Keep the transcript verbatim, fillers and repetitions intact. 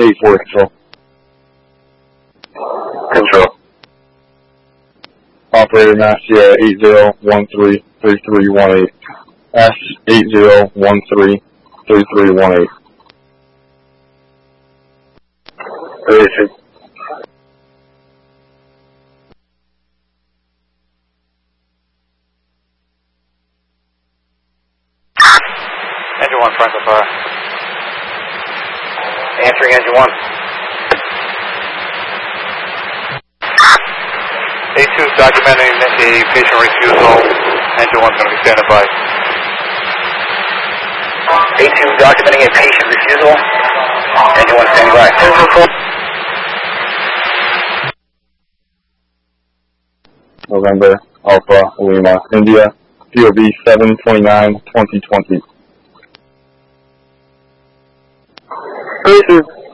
eight four control. Control. Operator Mass Sierra eight zero one three three three one eight. S eight zero one three three three one eight. Releasing. Engine one, front of fire. Answering engine one. A two documenting a patient refusal. Engine one's going to be standing by. A two documenting a patient refusal. Engine one standing by. November Alpha Lima India. P O V seven twenty-nine twenty twenty. Releasing.